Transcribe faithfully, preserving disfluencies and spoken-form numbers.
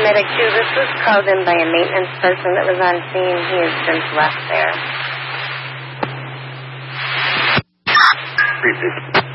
paramedic, too. This was called in by a maintenance person that was on scene. He has since left there. Repeat.